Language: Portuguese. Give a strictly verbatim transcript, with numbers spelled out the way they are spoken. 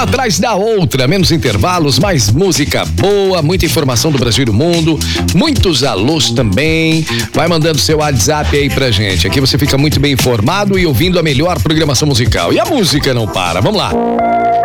Uma atrás da outra, menos intervalos, mais música boa, muita informação do Brasil e do mundo, muitos alôs também. Vai mandando seu WhatsApp aí pra gente. Aqui você fica muito bem informado e ouvindo a melhor programação musical. E a música não para. Vamos lá.